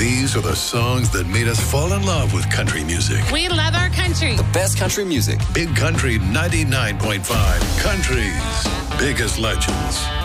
These are the songs that made us fall in love with country music. We love our country. The best country music. Big Country 99.5. Country's biggest legends.